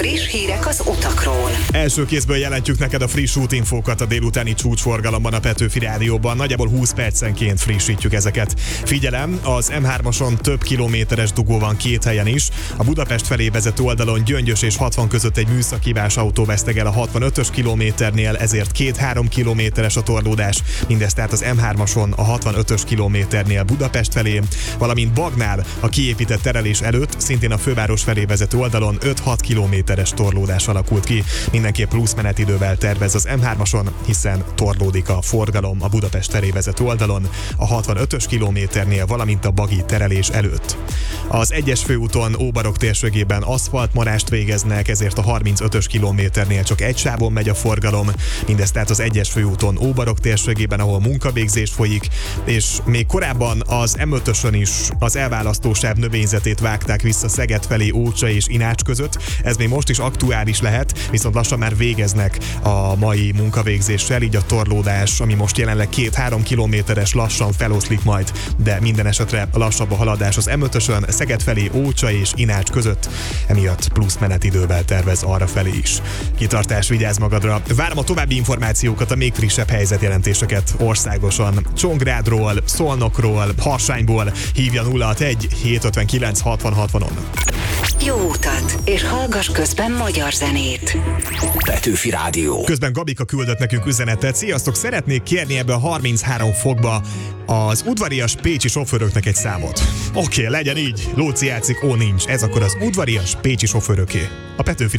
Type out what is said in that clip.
Friss hírek az utakról. Első kézből jelentjük neked a friss útinfókat a délutáni csúcsforgalomban a Petőfi Rádióban. Nagyjából 20 percenként frissítjük ezeket. Figyelem, az M3-ason több kilométeres dugó van két helyen is. A Budapest felé vezető oldalon Gyöngyös és 60 között egy műszakhibás autó vesztegel a 65-ös kilométernél, ezért 2-3 kilométeres a torlódás. Mindez tehát az M3-ason a 65-ös kilométernél Budapest felé, valamint Bagnál a kiépített terelés előtt, szintén a főváros felé vezető oldalon 5-6 kilométeres torlódás alakult ki. Mindenképp plusz menetidővel tervez az M3-ason, hiszen torlódik a forgalom a Budapest felé vezető oldalon a 65-ös kilométernél, valamint a bagi terelés előtt. Az 1-es főúton Óbarok térségében aszfaltmarást végeznek, ezért a 35-ös kilométernél csak egy sávon megy a forgalom. Mindez tehát az 1-es főúton Óbarok térségében, ahol munkavégzés folyik, és még korábban az M5-ösön is az elválasztósáv növényzetét vágták vissza Szeged felé Ócsa és Inács között. Ez még most is aktuális lehet, viszont lassan már végeznek a mai munkavégzéssel, így a torlódás, ami most jelenleg 2-3 kilométeres, lassan feloszlik majd, de minden esetre lassabb a haladás az M5-ösön Szeged felé Ócsa és Inács között, emiatt plusz menetidővel tervez arra felé is. Kitartás, vigyázz magadra! Várom a további információkat, a még frissebb helyzetjelentéseket országosan. Csongrádról, Szolnokról, Harsányból hívja 061 759 60 60-on. Jó utat, és hallgass közben magyar zenét. Petőfi Rádió. Közben Gabika küldött nekünk üzenetet. Sziasztok, szeretnék kérni ebbe a 33 fokba az udvarias pécsi sofőröknek egy számot. Oké, legyen így. Lóci játszik, ó nincs. Ez akkor az udvarias pécsi sofőröké. A Petőfi